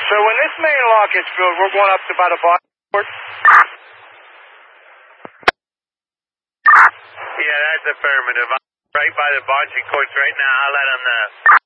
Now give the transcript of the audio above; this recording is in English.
So when this main lock is filled, we're going up to by the body court? Yeah, that's affirmative. I'm right by the bocce courts right now. I'll let them know.